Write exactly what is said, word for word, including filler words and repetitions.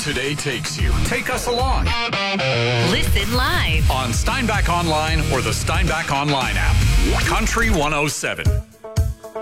today takes you. Take us along Listen live. on Steinbach Online or the Steinbach Online app. Country one oh seven.